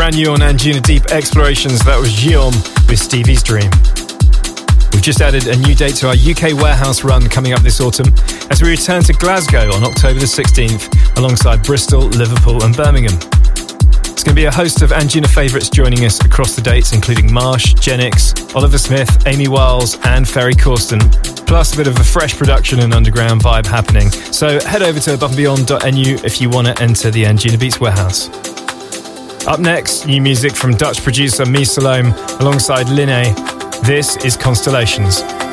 Brand new on Anjuna Deep Explorations, that was Guillaume with Stevie's Dream. We've just added a new date to our UK warehouse run coming up this autumn as we return to Glasgow on October the 16th alongside Bristol, Liverpool and Birmingham. It's going to be a host of Anjuna favourites joining us across the dates, including Marsh, Genix, Oliver Smith, Amy Wiles and Ferry Corsten, plus a bit of a fresh production and underground vibe happening. So head over to aboveandbeyond.nu if you want to enter the Anjuna Beats warehouse. Up next, new music from Dutch producer Mies Salome alongside Linné. This is Constellations.